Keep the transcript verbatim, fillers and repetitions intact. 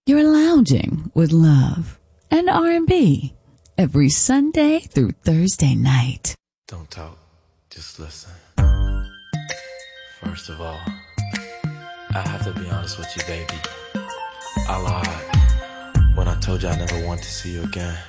You're lounging with love and R and B every Sunday through Thursday night. Don't talk, just listen. First of all, I have to be honest with you, baby. I lied when I told you I never want to see you again.